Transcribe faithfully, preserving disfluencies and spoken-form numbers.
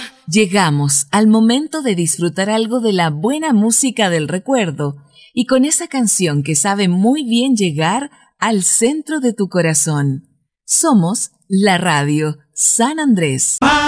Llegamos al momento de disfrutar algo de la buena música del recuerdo y con esa canción que sabe muy bien llegar al centro de tu corazón. Somos la radio San Andrés.